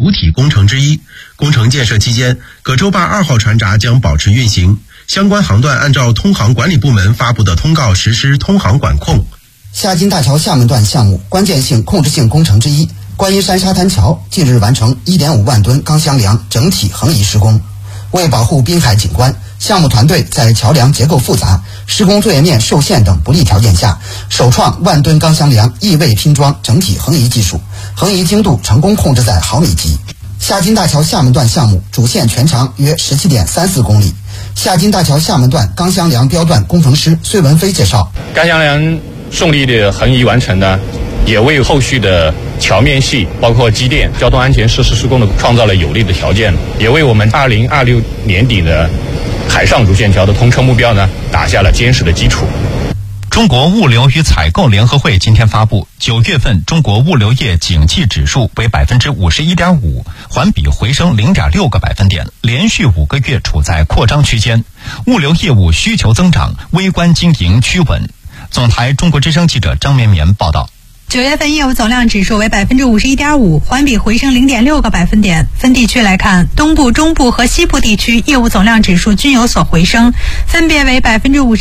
主体工程之一。工程建设期间，葛洲坝2号船闸将保持运行，相关航段按照通航管理部门发布的通告实施通航管控。 夏金大桥厦门段项目关键性控制性工程之一，观音山沙滩桥近日完成 1.5 万吨钢箱梁整体横移施工。为保护滨海景观，项目团队在桥梁结构复杂、施工作业面受限等不利条件下，首创万吨钢箱梁异位拼装整体横移技术，横移精度成功控制在毫米级。夏金大桥厦门段项目主线全长约 17.34 公里。夏金大桥厦门段钢箱梁标段工程师孙文飞介绍， 钢箱梁顺利的横移完成呢，也为后续的桥面系包括机电、交通安全设施施工的创造了有利的条件，也为我们2026年底的海上主线桥的通车目标呢打下了坚实的基础。 中国物流与采购联合会今天发布，9月份中国物流业景气指数为 51.5%， 环比回升 0.6个百分点，连续5个月处在扩张区间。物流业务需求增长，微观经营趋稳。总台中国之声记者张绵绵报道。 9月份业务总量指数为 51.5%， 环比回升 0.6个百分点。分地区来看，东部、中部和西部地区业务总量指数均有所回升，分别为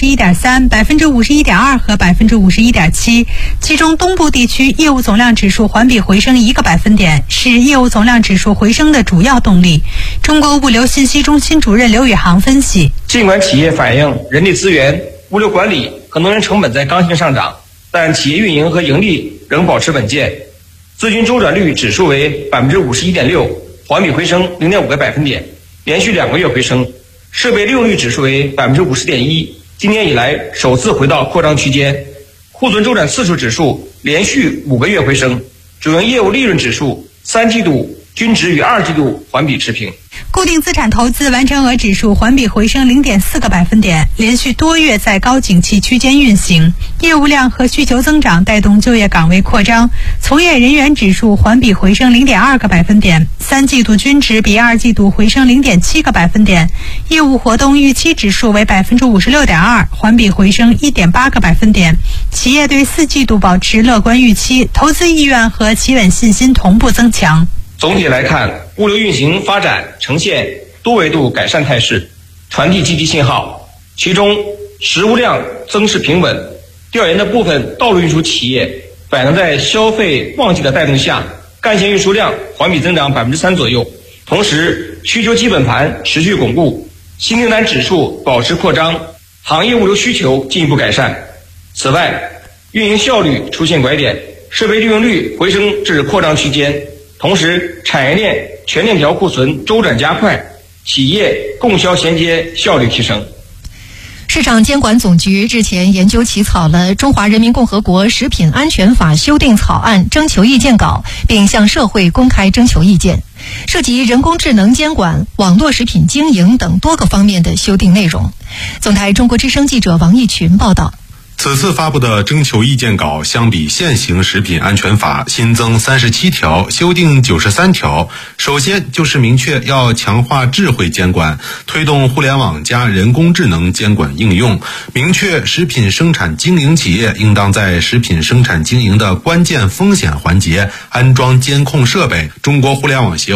51.3%、51.2% 和 51.7%。其中东部地区业务总量指数环比回升1个百分点，是业务总量指数回升的主要动力。中国物流信息中心主任刘宇航分析， 尽管企业反映人力资源、物流管理和能源成本在刚性上涨，但企业运营和盈利仍保持稳健，资金周转率指数为 51.6%， 环比回升 0.5个百分点，连续2个月回升。设备利用率指数为 50.1%， 今年以来首次回到扩张区间。库存周转次数指数连续5个月回升，主营业务利润指数3季度均值与2季度环比持平。 固定资产投资完成额指数环比回升 0.4个百分点，连续多月在高景气区间运行，业务量和需求增长带动就业岗位扩张。从业人员指数环比回升 0.2个百分点，3季度均值比2季度回升 0.7个百分点。业务活动预期指数为 56.2%， 环比回升 1.8个百分点。企业对4季度保持乐观预期，投资意愿和企稳信心同步增强。 总体来看，物流运行发展呈现多维度改善态势，传递积极信号。其中，实物量增势平稳，调研的部分道路运输企业反映在消费旺季的带动下，干线运输量环比增长 3% 左右。同时，需求基本盘持续巩固，新订单指数保持扩张，行业物流需求进一步改善。此外，运营效率出现拐点，设备利用率回升至扩张区间。同时，产业链全链条库存周转加快，企业供销衔接效率提升。 市场监管总局日前研究起草了《中华人民共和国食品安全法》修订草案征求意见稿，并向社会公开征求意见，涉及人工智能监管、网络食品经营等多个方面的修订内容。总台中国之声记者王义群报道。 此次发布的征求意见稿相比现行食品安全法新增37条，修订93条。首先就是明确要强化智慧监管，推动互联网加人工智能监管应用，明确食品生产经营企业应当在食品生产经营的关键风险环节安装监控设备。中国互联网协